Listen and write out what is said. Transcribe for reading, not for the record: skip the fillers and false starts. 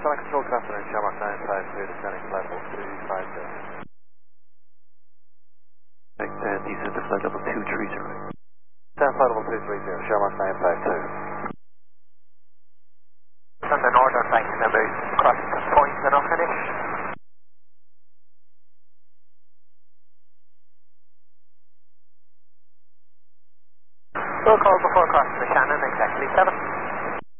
Flight Control, good afternoon, Shamrock 952, descending level 250. Descend to flight level 230. Descend flight level 230, Shamrock 952. And then order flight number crossing the point and I'll finish. We'll call before crossing the Shannon, exactly 7.